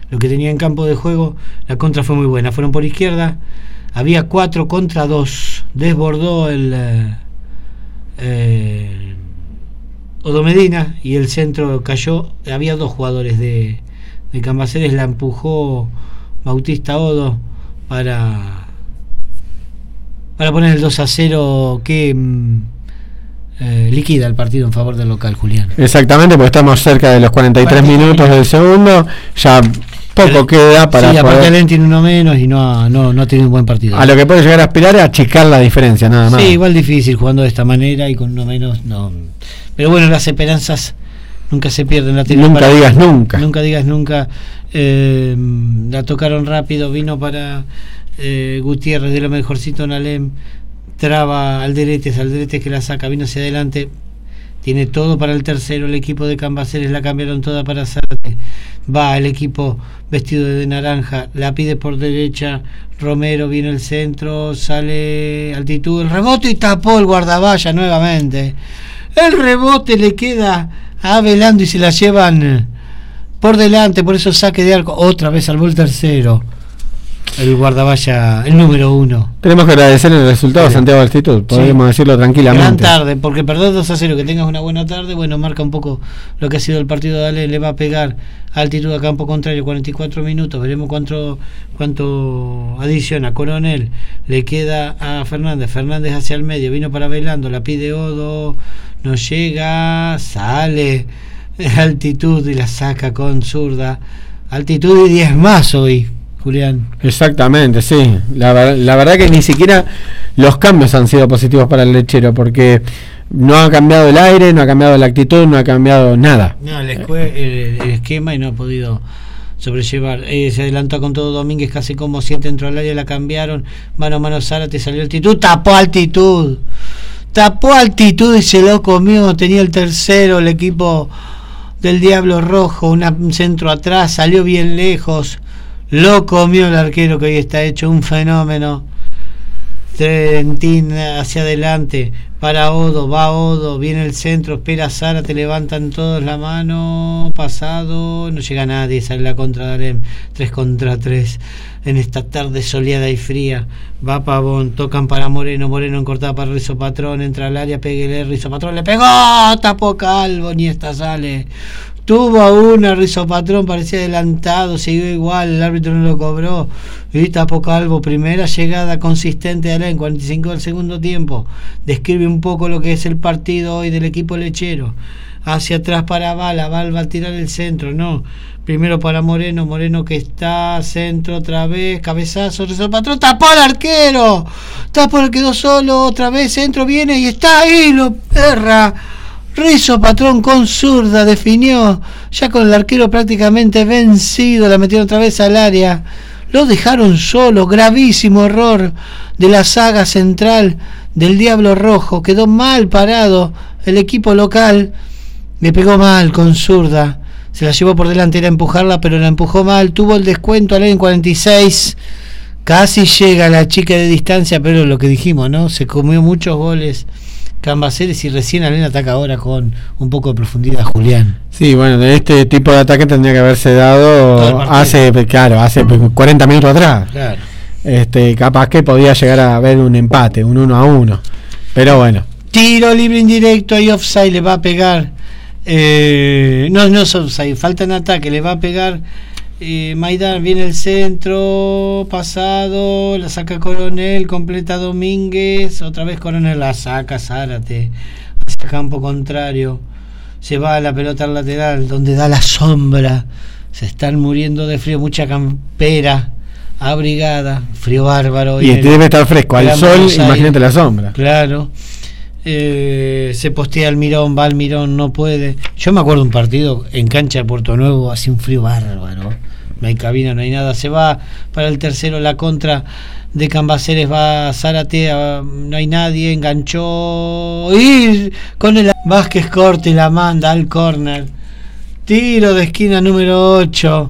lo que tenía en campo de juego. La contra fue muy buena, fueron por izquierda, había 4 contra 2, desbordó el Odo Medina y el centro cayó. Había 2 jugadores de Cambaceres, la empujó Bautista Odo para poner el 2-0 que liquida el partido en favor del local, Julián. Exactamente, porque estamos cerca de los 43 minutos del segundo, ya poco queda para sí, aparte poder... Alén tiene uno menos y no ha tenido un buen partido. A lo que puede llegar a aspirar es achicar la diferencia, nada más. Sí, igual difícil jugando de esta manera y con uno menos, no. Pero bueno, las esperanzas nunca se pierden. Nunca digas nunca. Nunca digas nunca. La tocaron rápido, vino para Gutiérrez, de lo mejorcito en Alem, traba Alderete que la saca, vino hacia adelante, tiene todo para el tercero. El equipo de Cambaceres la cambiaron toda para Zárate. Va el equipo vestido de naranja, la pide por derecha Romero, viene el centro, sale Altitud, el rebote y tapó el guardavalla nuevamente. El rebote le queda a Velando y se la llevan por delante, por eso saque de arco. Otra vez salvó el tercero, el guardavalla, el número 1. Tenemos que agradecer el resultado a Santiago Altitud, podemos decirlo tranquilamente. Gran tarde, porque perder 2-0, que tengas una buena tarde, bueno, marca un poco lo que ha sido el partido de Ale. Le va a pegar a Altitud a campo contrario, 44 minutos, veremos cuánto adiciona. Coronel, le queda a Fernández hacia el medio, vino para Velando, la pide Odo, no llega, sale Altitud y la saca con zurda. Altitud y 10 más hoy, Julián. Exactamente, sí. La verdad que ni siquiera los cambios han sido positivos para el Lechero, porque no ha cambiado el aire, no ha cambiado la actitud, no ha cambiado nada. No, el esquema, y no ha podido sobrellevar. Se adelantó con todo Domínguez, casi como 7 entró al área, la cambiaron. Mano a mano Zárate, salió Altitud, tapó Altitud y se lo comió. Tenía el tercero el equipo del Diablo Rojo, un centro atrás, salió bien lejos. Lo comió el arquero, que hoy está hecho un fenómeno. Trentín hacia adelante para Odo, va Odo, viene el centro, espera Zárate, levantan todos la mano, pasado, no llega nadie, sale la contra de Alem, 3 contra 3 en esta tarde soleada y fría. Va Pavón, tocan para Moreno encortada para Rizo Patrón, entra al área, péguele, Rizo Patrón le pegó, tapó Calvo, ni esta sale. Tuvo a una, Rizo Patrón parecía adelantado, siguió igual, el árbitro no lo cobró y tapó Calvo. Primera llegada consistente de Alén, 45 del segundo tiempo. Describe un poco lo que es el partido hoy del equipo lechero. Hacia atrás para Val va a tirar el centro, no. Primero para Moreno que está, centro otra vez, cabezazo, Rizo Patrón, tapó al arquero, quedó solo, otra vez, centro viene y está ahí, lo erra. Rizo Patrón con zurda definió, ya con el arquero prácticamente vencido, la metieron otra vez al área, lo dejaron solo. Gravísimo error de la saga central del Diablo Rojo, quedó mal parado el equipo local, le pegó mal con zurda, se la llevó por delante, era empujarla pero la empujó mal, tuvo el descuento en 46, casi llega la chica de distancia, pero lo que dijimos, ¿no? Se comió muchos goles Cambaceres y recién Alén ataca ahora con un poco de profundidad, Julián. Sí, bueno, de este tipo de ataque tendría que haberse dado hace 40 minutos atrás. Claro. Capaz que podía llegar a haber un empate, un 1-1. Pero bueno. Tiro libre indirecto y offside, le va a pegar. No es offside, falta en ataque, le va a pegar. Maidán, viene el centro, pasado, la saca Coronel, completa Domínguez, otra vez Coronel, la saca Zárate hacia campo contrario, se va a la pelota al lateral donde da la sombra, se están muriendo de frío, mucha campera abrigada, frío bárbaro y debe estar fresco, al sol, imagínate la sombra. Claro. Se postea Almirón, va Almirón, no puede. Yo me acuerdo un partido en cancha de Puerto Nuevo, así un frío bárbaro, no hay cabina, no hay nada, se va para el tercero, la contra de Cambaceres, va Zárate, no hay nadie, enganchó y con el Vázquez corte y la manda al córner, tiro de esquina número 8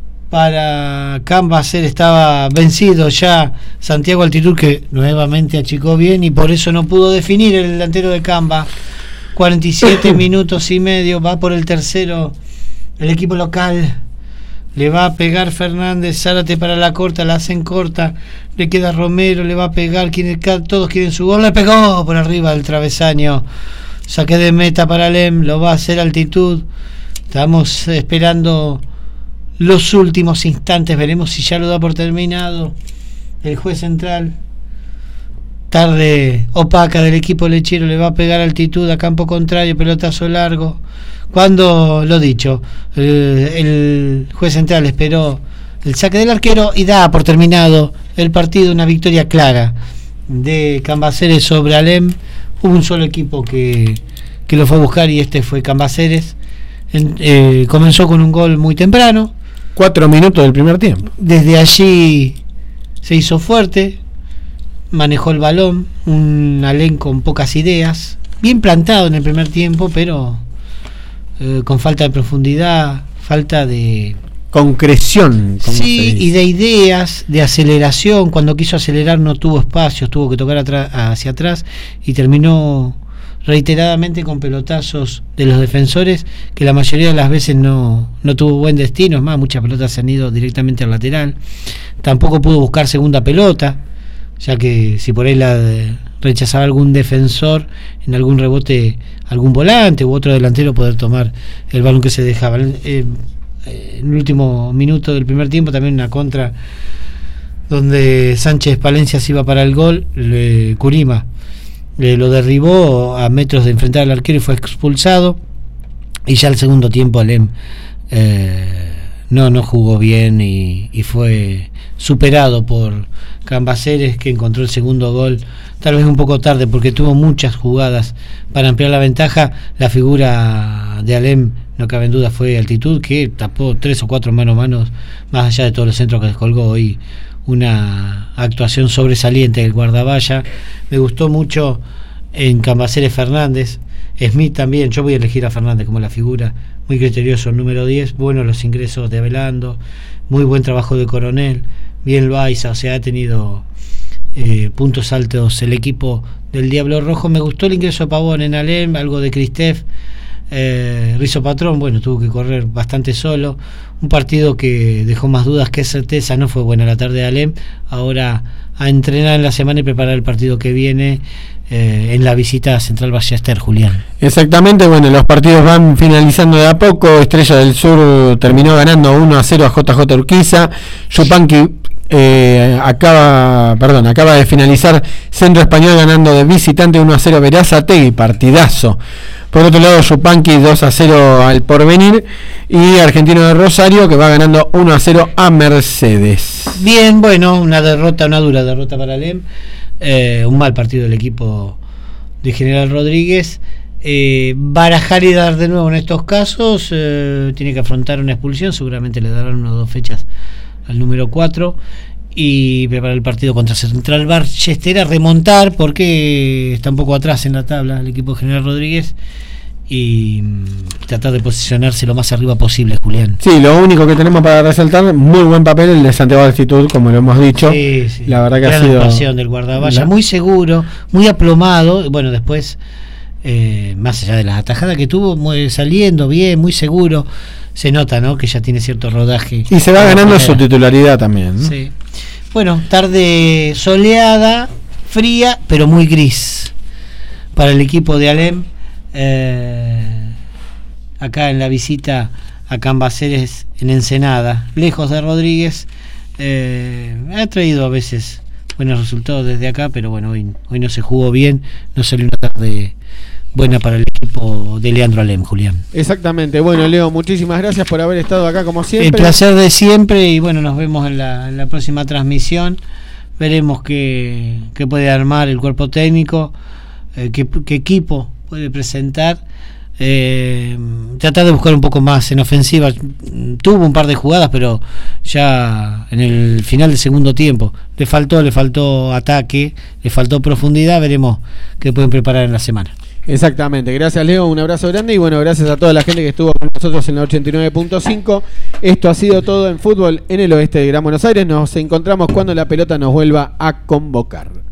para Cambaceres. Estaba vencido ya Santiago Altitud, que nuevamente achicó bien y por eso no pudo definir el delantero de Camba. 47 minutos y medio, va por el tercero el equipo local. le va a pegar Fernández, Zárate para la corta, la hacen corta, le queda Romero, le va a pegar, todos quieren su gol, le pegó por arriba del travesaño, saque de meta para Alem, lo va a hacer Altitud. Estamos esperando los últimos instantes, veremos si ya lo da por terminado el juez central. Tarde opaca del equipo lechero, le va a pegar Altitud a campo contrario, pelotazo largo. Cuando, lo dicho, el juez central esperó el saque del arquero y da por terminado el partido, una victoria clara de Cambaceres sobre Alem. Hubo un solo equipo que lo fue a buscar y este fue Cambaceres. Comenzó con un gol muy temprano, 4 minutos del primer tiempo. Desde allí se hizo fuerte, manejó el balón, un Alem con pocas ideas, bien plantado en el primer tiempo, pero con falta de profundidad, falta de concreción, sí, y de ideas, de aceleración. Cuando quiso acelerar no tuvo espacios, tuvo que tocar hacia atrás y terminó reiteradamente con pelotazos de los defensores, que la mayoría de las veces no tuvo buen destino. Es más, muchas pelotas se han ido directamente al lateral. Tampoco pudo buscar segunda pelota, ya que si por ahí la rechazaba algún defensor, en algún rebote algún volante u otro delantero poder tomar el balón que se dejaba. En el último minuto del primer tiempo también una contra donde Sánchez Palencia se iba para el gol, Curima lo derribó a metros de enfrentar al arquero y fue expulsado. Y ya el segundo tiempo Alem no jugó bien y fue superado por Cambaceres, que encontró el segundo gol tal vez un poco tarde porque tuvo muchas jugadas para ampliar la ventaja. La figura de Alem, no cabe en duda, fue Altitud, que tapó 3 o 4 mano a mano, más allá de todos los centros que descolgó hoy. Una actuación sobresaliente del guardavalla. Me gustó mucho en Cambaceres Fernández, Smith también. Yo voy a elegir a Fernández como la figura, muy criterioso el número 10, bueno los ingresos de Avelando, muy buen trabajo de Coronel, bien Loaiza, o sea, ha tenido puntos altos el equipo del Diablo Rojo. Me gustó el ingreso de Pavón en Alem, algo de Cristef. Rizo Patrón, bueno, tuvo que correr bastante solo. Un partido que dejó más dudas que certeza. No fue buena la tarde de Alem. Ahora a entrenar en la semana y preparar el partido que viene en la visita a Central Ballester, Julián. Exactamente, bueno, los partidos van finalizando de a poco. Estrella del Sur terminó ganando 1-0 a JJ Urquiza. Yupanqui acaba de finalizar Centro Español ganando de visitante 1-0 Verazategui, partidazo. Por otro lado, Yupanqui 2-0 al Porvenir y Argentino de Rosario que va ganando 1-0 a Mercedes. Bien, bueno, una dura derrota para Alem. Un mal partido del equipo de General Rodríguez. Barajar y dar de nuevo en estos casos, tiene que afrontar una expulsión, seguramente le darán 1 o 2 fechas al número 4 y preparar el partido contra Central Ballester, a remontar porque está un poco atrás en la tabla el equipo de General Rodríguez y tratar de posicionarse lo más arriba posible, Julián. Sí, lo único que tenemos para resaltar, muy buen papel el de Santiago Altitud, como lo hemos dicho. Sí. La verdad que gran ha sido actuación del guardavalla, muy seguro, muy aplomado. Bueno, después más allá de las atajadas que tuvo, saliendo bien, muy seguro, se nota, ¿no?, que ya tiene cierto rodaje y se va ganando su titularidad también, ¿no? Sí. Bueno, tarde soleada, fría, pero muy gris para el equipo de Alem. Acá en la visita a Cambaceres en Ensenada, lejos de Rodríguez. Ha traído a veces buenos resultados desde acá, pero bueno, hoy no se jugó bien, no salió una tarde buena para el equipo de Leandro Alem, Julián. Exactamente. Bueno, Leo, muchísimas gracias por haber estado acá como siempre. El placer de siempre y bueno, nos vemos en la próxima transmisión. Veremos qué puede armar el cuerpo técnico, qué equipo puede presentar. Tratar de buscar un poco más en ofensiva. Tuvo un par de jugadas, pero ya en el final del segundo tiempo le faltó ataque, le faltó profundidad. Veremos qué pueden preparar en la semana. Exactamente, gracias Leo, un abrazo grande y bueno, gracias a toda la gente que estuvo con nosotros en la 89.5. Esto ha sido todo en Fútbol en el Oeste de Gran Buenos Aires. Nos encontramos cuando la pelota nos vuelva a convocar.